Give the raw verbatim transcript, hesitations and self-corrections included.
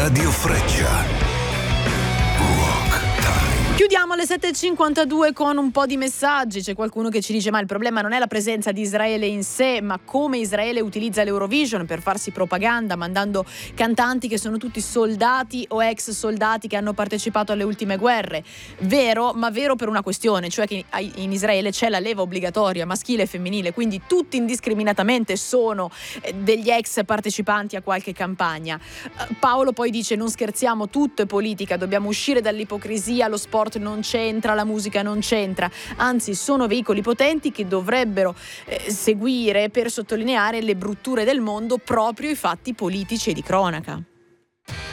Radio Freccia. Chiudiamo alle sette e cinquantadue con un po' di messaggi. C'è qualcuno che ci dice: ma il problema non è la presenza di Israele in sé, ma come Israele utilizza l'Eurovision per farsi propaganda, mandando cantanti che sono tutti soldati o ex soldati che hanno partecipato alle ultime guerre. Vero, ma vero per una questione, cioè che in Israele c'è la leva obbligatoria maschile e femminile, quindi tutti indiscriminatamente sono degli ex partecipanti a qualche campagna. Paolo poi dice: non scherziamo, tutto è politica, dobbiamo uscire dall'ipocrisia, lo sport non c'entra, la musica non c'entra, anzi sono veicoli potenti che dovrebbero eh, seguire per sottolineare le brutture del mondo proprio i fatti politici e di cronaca.